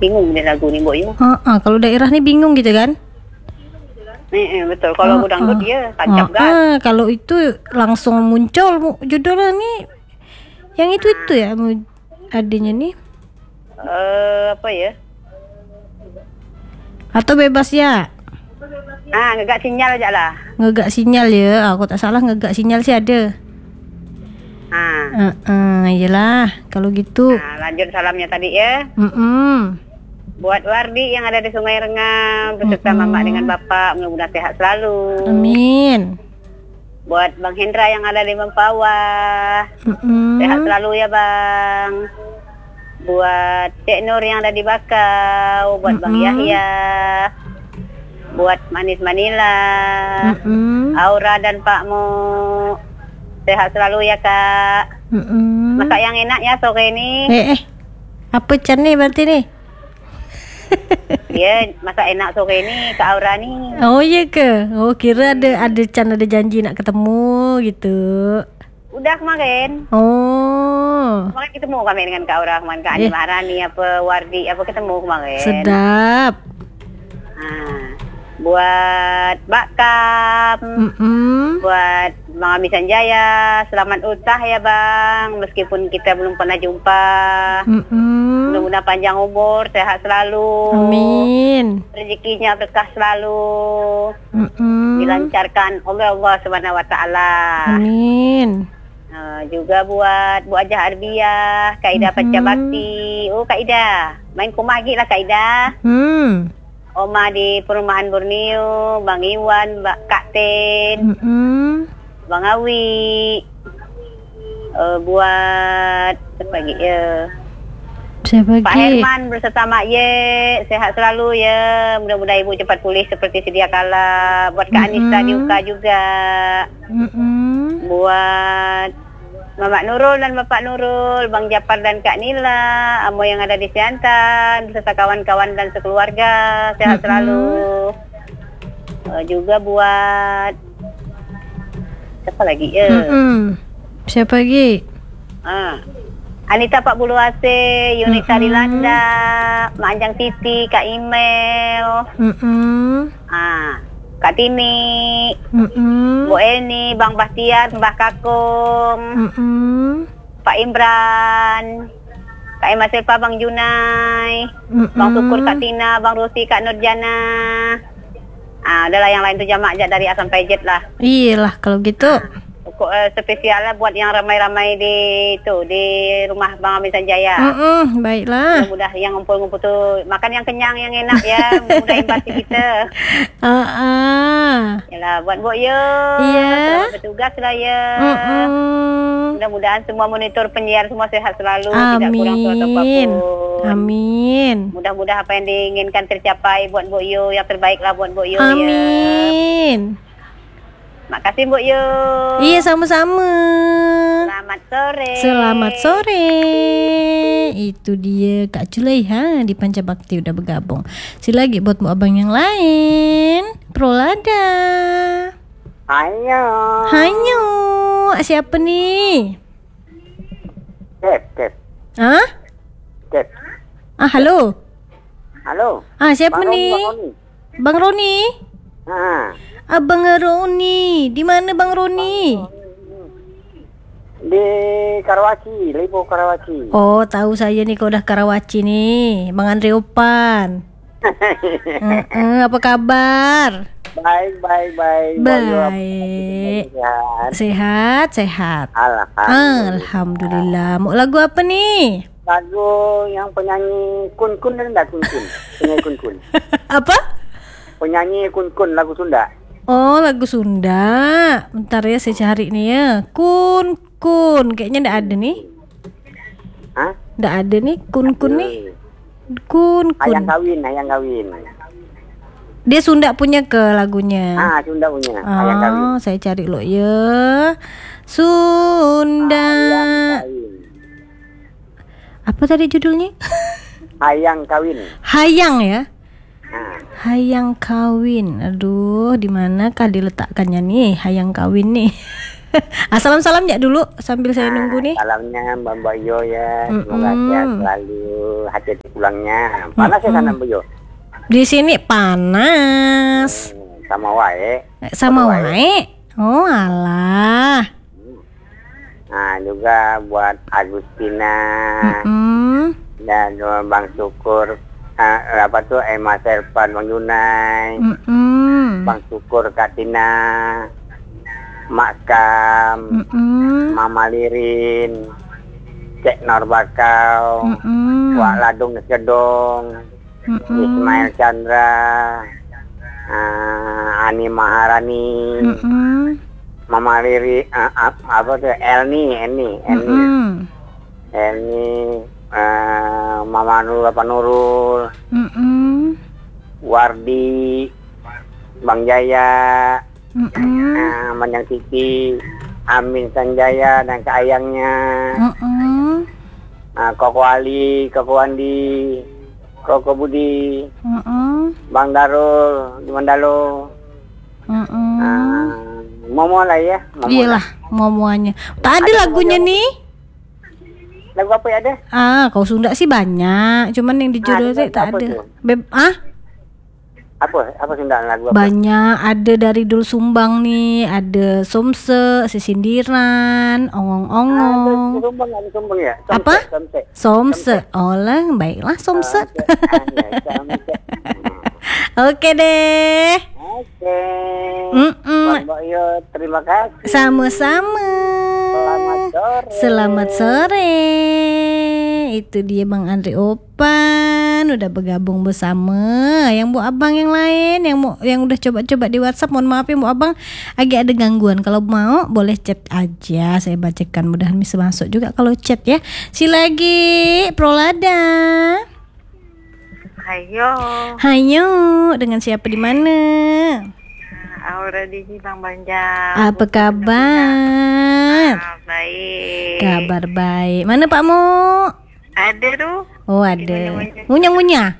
Bingung deh lagu nih, Mbok Yu. Kalau daerah nih bingung gitu kan? Betul. Kalau dangdut dia tancap gas. Kalau itu langsung muncul judulnya nih. Yang itu ya adanya nih. Apa ya? Atau bebas ya? Ngegak sinyal aja lah. Ngegak sinyal ya. Aku tak salah, ngegak sinyal sih ada. Iyalah kalau gitu. Lanjut salamnya tadi ya. Buat Wardi yang ada di Sungai Rengam beserta Mama dengan Bapak, mudah-mudahan sehat selalu. Amin. Buat Bang Hendra yang ada di Mempawah, sehat selalu ya Bang. Buat Cek Nur yang ada di Bakau, buat Bang Yahya, buat Manis Manila, Aura dan Pak Mo, sehat selalu ya Kak. Masak yang enak ya sore ini. Apa Chan nih berarti nih? Dia masak enak sore ini Kak Aura nih. Oh iya ke? Oh kira ada Chan ada janji nak ketemu gitu. Udah kemarin. Kemarin ketemu kami dengan Kak Aura kemarin, Kak Andi Maharani apa Wardi apa ketemu kemarin. Sedap. Buat Mbak Kam, buat Bang Ami Sanjaya, selamat ultah ya Bang, meskipun kita belum pernah jumpa. Mudah-mudahan panjang umur, sehat selalu. Amin. Rezekinya berkah selalu. Dilancarkan oleh Allah Subhanahu wa taala. Amin. Juga buat Bu Ajah Arbiah, Kaidah Pancabakti. Kak Ida, main koma lagi lah Kak Ida. Oma di Perumahan Borneo, Bang Iwan, Mbak Kakten, Bang Awi, buat apa lagi ya? Pak Herman beserta Mak Ye, sehat selalu ya. Mudah-mudahan Ibu cepat pulih seperti sedia kala. Buat Kak Anissa di UK juga. Buat Mamak Nurul dan Bapak Nurul, Bang Japar dan Kak Nila, Amo yang ada di Siantan, beserta kawan-kawan dan sekeluarga, sehat selalu. Juga buat siapa lagi ya? Siapa lagi? Anita Pak Bulu Ase, Yunita Lilanda, Mak Anjang Titi, Kak Imel, Kak Tini, Bu Eni, Bang Bahtiar, Mbah Kakung, Pak Imran, Kak Emma Silpa, Bang Junai, Bang Syukur, Kak Tina, Bang Rusi, Kak Nurjana. Adalah yang lain tuh jamak aja dari A sampai Z lah. Iyalah kalau gitu. Spesialnya buat yang ramai-ramai di rumah Bang Ami Sanjaya. Baiklah. Mudah-mudah yang ngumpul-ngumpul tuh makan yang kenyang, yang enak ya. Mudah empati kita. Yalah buat Mbok Yo. Selamat bertugas lah ya. Mudah-mudahan semua monitor penyiar semua sehat selalu, tidak kurang suatu apapun. Amin. Mudah-mudahan apa yang diinginkan tercapai buat Mbok Yo, yang terbaik lah buat Mbok Yo. Amin. Makasih Mbok Yo. Iya sama-sama. Selamat sore. Selamat sore. Itu dia Kak Julaiha di Pancabakti udah bergabung. Sila lagi buat abang yang lain. Prolada. Hayo. Siapa nih? Ket. Halo. Siapa Bang nih? Bang Roni. Abang Roni, di mana Bang Roni? Di Karawaci, Lipo Karawaci. Oh, tahu saya nih kau udah Karawaci nih, Bang Andre Opan. Apa kabar? Baik. Sehat. Alhamdulillah. Mau lagu apa nih? Lagu yang penyanyi Kun dan Kun. Penyanyi Kun. Apa? Penyanyi Kun lagu Sunda. Oh, lagu Sunda. Bentar ya saya cari nih ya. Kun. Kayaknya ndak ada nih. Ndak ada nih Kun nih. Kun. Hayang kawin. Dia Sunda punya ke lagunya. Sunda punya. Hayang kawin. Saya cari lo ya. Sunda. Apa tadi judulnya? Hayang kawin. Hayang ya. Hayang kawin. Aduh, di manakah diletakkannya nih Hayang kawin nih? Salam-salam ya dulu sambil saya nunggu nih. Salamnya Mbak Yo ya. Semoga sehat selalu, hati-hati pulangnya. Panas ya sana Mbak Yo? Di sini panas. Sama wae. Sama wae. Oh alah. Nah juga buat Agustina dan Bang Syukur, apa tuh Emma Serpan, Bang Yunai, Bang Syukur, Katina, Mak Kam, Mama Lirin, Cek Norbakau, Wak Ladung Kedong, Ismail Chandra, Ani Maharani, Mama Riri, apa tuh Elni, Mama Nurul, Wardi, Bang Jaya, Manjang Titi, Amin Sanjaya dan keayangnya, Koko Ali, Koko Andi, Koko Budi, Bang Darul, di Mandalo, Momo lah ya. Iyalah, Momoanya. Tak ada lagunya nih. Lagu apa ya ada? Kau Sunda sih banyak, cuman yang di judul tak ada. Apa Sunda lagu apa? Banyak, ada dari Dul Sumbang nih, ada Somse, Sisindiran, Ongong-ongong. Sumbang ya? Apa? Somse. Olah, baiklah Somse. Oke deh. Oke. Mbak Yo, terima kasih. Sama-sama. Selamat sore. Itu dia Bang Andri Opan udah bergabung bersama yang Bu Abang yang lain yang udah coba-coba di WhatsApp. Mohon maaf ya Bu Abang, agak ada gangguan. Kalau mau boleh chat aja, saya bacakan, mudahan bisa masuk juga kalau chat ya. Silagi Prolada. Hayo, dengan siapa di mana? Aura di Bang Banjar. Apa kabar? Baik. Kabar baik. Mana Pak Mo? Ada tuh. Oh ada. Ngunyah-ngunyah.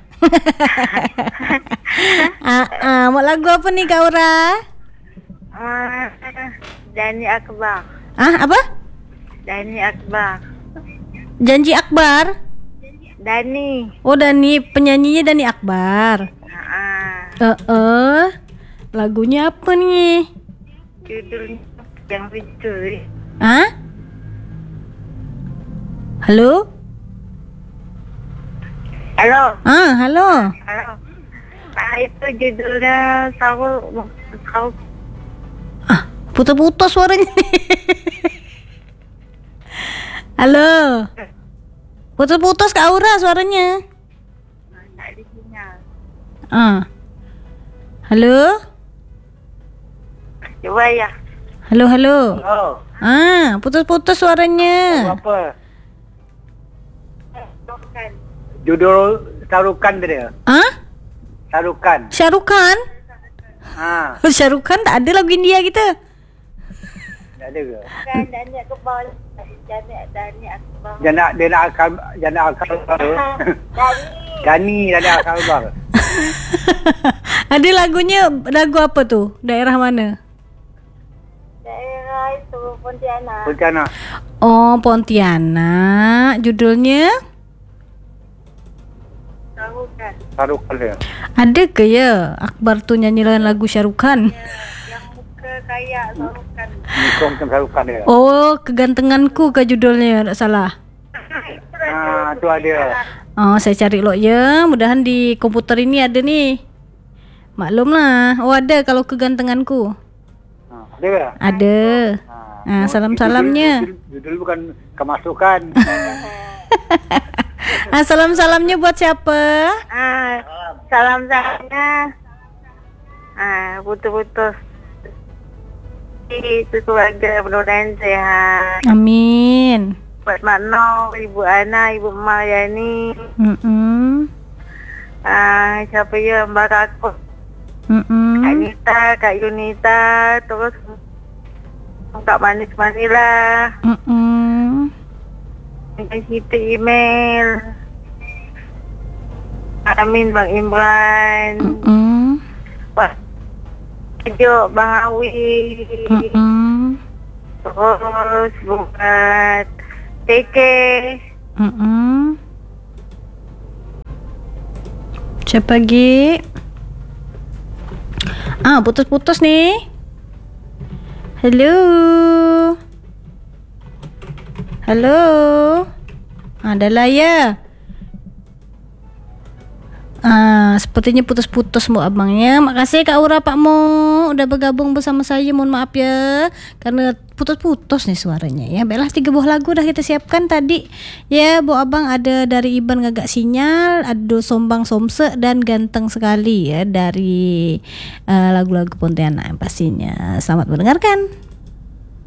Mau lagu apa nih Kak Aura? Dani Akbar. Apa? Dani Akbar. Janji Akbar. Dani. Oh Dani, penyanyinya Dani Akbar. Lagunya apa nih? Judulnya yang lucu. Halo? Halo. Halo. Itu judulnya tahu. Putus-putus suaranya. Halo. Putus-putus Kak Aura suaranya. Tadi sinyal. Halo? Coba ya. Halo. Oh. Putus-putus suaranya. Apa? Judul Sarukan dia. Sarukan. Syarukan? Syarukan tak ada lagu India gitu. Tak ada ke? Dani Akbar. Dani Akbar. Dani Akbar. Ada lagunya, lagu apa tuh? Daerah mana? Daerah itu Pontianak. Oh, Pontianak. Judulnya? Sarukan ya. Ada ke ya Akbar tuh nyanyi lagu Syarukan? Yang muka kayak Sarukan. Sarukan ya. Oh, Kegantenganku ke judulnya, tak salah. Itu ada. Oh, saya cari lo ya. Mudahan di komputer ini ada nih. Maklum lah. Oh, ada kalau Kegantenganku. Ada ya? Ada. Salam-salamnya. Judul bukan kemasukan. Salam-salamnya buat siapa? Salam-salamnya. Putus-putus. Itu keluarga mudah-mudahan sehat. Amin. Buat Mak No, Ibu Ana, Ibu Maryani. Siapa ya, Mbak Kako. Kak Nita, Kak Yunita, terus Kak Manis-Manila. Siti email. Amin Bang Imran. Pak Jo Bang Awi. Terus buat Teke. Siapa lagi? Putus-putus nih. Halo. Ada lah ya. Sepertinya putus-putus Bu Abangnya. Makasih Kak Aura, Pak Mo udah bergabung bersama saya. Mohon maaf ya karena putus-putus nih suaranya ya. Baiklah, 3 buah lagu udah kita siapkan tadi ya Bu Abang. Ada dari Iban Gagak Sinyal, ada Sombang Somse dan Ganteng Sekali ya dari lagu-lagu Pontianak pastinya. Selamat mendengarkan.